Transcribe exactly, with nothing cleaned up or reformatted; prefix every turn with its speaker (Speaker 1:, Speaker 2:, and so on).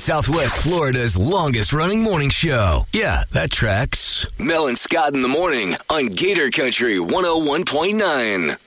Speaker 1: Southwest Florida's longest-running morning show. Yeah, that tracks. Mel and Scott in the morning on Gator Country one oh one point nine.